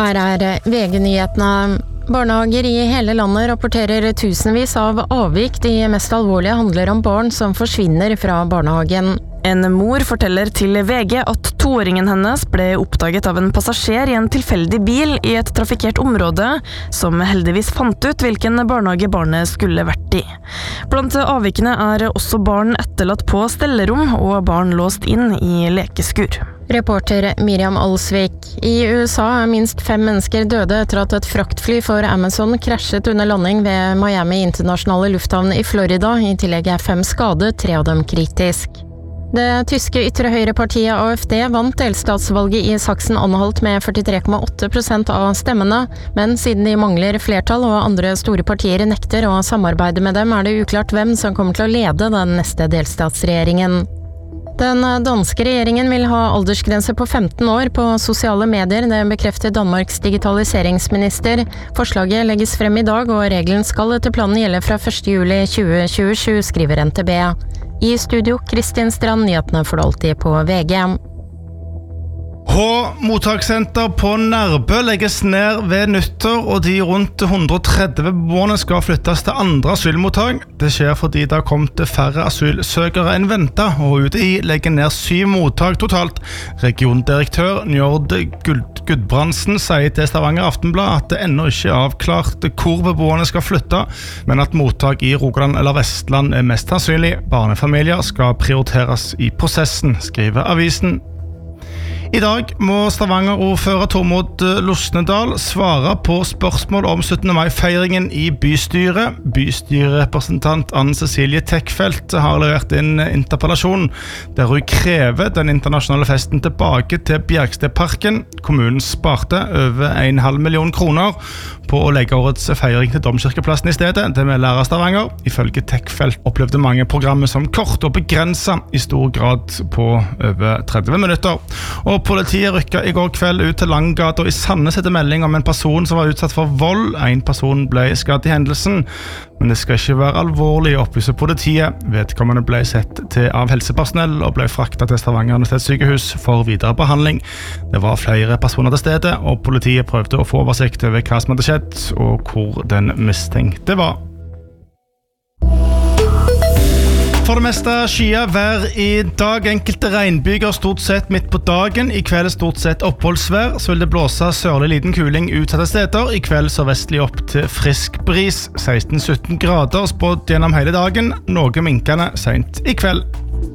Her VG-nyhetene. Barnehager i hele landet rapporterer tusenvis av avvik. De mest alvorlige handler om barn som forsvinner fra barnehagen. En mor forteller til VG at toåringen hennes ble oppdaget av en passasjer i en tilfeldig bil i et trafikkert område, som heldigvis fant ut hvilken barnehage barnet skulle vært i. Blant avvikene også barn etterlatt på stellerom og barn låst inn i lekeskur. Reporter Miriam Alsvik. I USA minst 5 mennesker døde etter at et fraktfly for Amazon krasjet under landing ved Miami internasjonale lufthavn i Florida. I tillegg 5 skadet, 3 av dem kritisk. Det tyske ytre høyrepartiet AfD vant delstatsvalget i Sachsen-Anhalt med 43,8% av stemmene, men siden de mangler flertall og andre store partier nekter å samarbeide med dem, det uklart hvem som kommer til å lede den neste delstatsregjeringen. Den danske regjeringen vil ha aldersgrense på 15 år på sosiale medier, det bekrefter Danmarks digitaliseringsminister. Forslaget legges frem i dag, og regelen skal etter planen gjelde fra 1. juli 2027, skriver NTB. I studio, Kristin Strand, nyhetene får du alltid på VG. Mottaksenter på Nærbø legges ned ved nyttår, og de rundt 130 beboerne skal flyttes til andre asylmottak. Det skjer fordi det har kommet færre asylsøkere enn ventet, og UDI legger ned 7 mottak totalt. Regiondirektør Njord Gudbrandsen sier til Stavanger Aftenblad at det ennå ikke er avklart hvor beboerne skal flytte, men at mottak i Rogaland eller Vestland er mest sannsynlig. Barnefamilier skal prioriteres i prosessen, skriver avisen. I dag må Stavanger-ordfører Tormod Losnedal svare på spørsmål om 17. mai-feiringen i bystyret. Bystyrerepresentant Anne-Cecilie Tekfeldt har levert inn interpellasjon der hun krever den internasjonale festen tilbake til Bjergstedparken. Kommunen sparte over 1,5 million kroner på å legge årets feiring til Domkirkeplassen i stedet. Det med lærer Stavanger. Ifølge Tekfeldt opplevde mange programmer som kort og begrenset i stor grad på over 30 minutter. Og politiet rykket i går kveld ut til Langgata i Sandnes etter melding om en person som var utsatt for vold. En person ble skadd i hendelsen, men det skal ikke være alvorlig, opplyser politiet. Vedkommende ble sett til av helsepersonell og ble fraktet til Stavanger universitetssykehus for videre behandling. Det var flere personer til stedet, og politiet prøvde å få oversikt over hva som hadde skjedd og hvor den mistenkte var. For det meste skyet vær i dag, enkelte regnbyger stort sett midt på dagen. I kveld stort sett oppholdsvær, så vil det blåse sørlig liten kuling utsatte steder. I kveld så vestlig opp til frisk bris, 16-17 grader spådd gjennom hele dagen, noe minkende sent i kveld.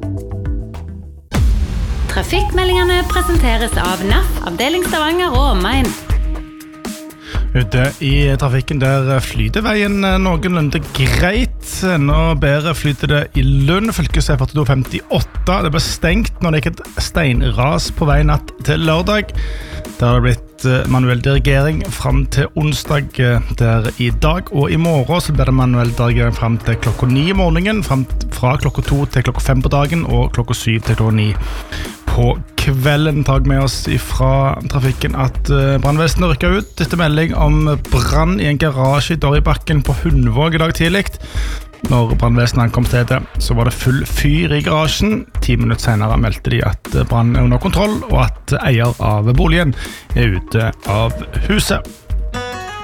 Trafikkmeldingene presenteres av NAF, avdeling Stavanger og omegn. Ute i trafikken der flyter veien noenlunde greit. Enda bedre flyter det i Lund, fylkesvei 4258. Det ble stengt når det gikk et steinras på vei natt til lørdag. Der har det blitt manuell dirigering frem til onsdag der i dag, og i morgen så blir det manuell dirigering frem til klokka 9 i morgenen, fra klokka 2 til klokka 5 på dagen, og klokka 7 til klokka 9 på kvelden. Tag med oss fra trafikken at brannvesenet rykket ut etter melding om brann i en garasje i Dorribakken på Hundvåg i dag tidlig. Når brannvesenet ankom stedet, så var det full fyr i garasjen. 10 minutter senere meldte de at brannen er under kontroll, og at eier av boligen er ute av huset.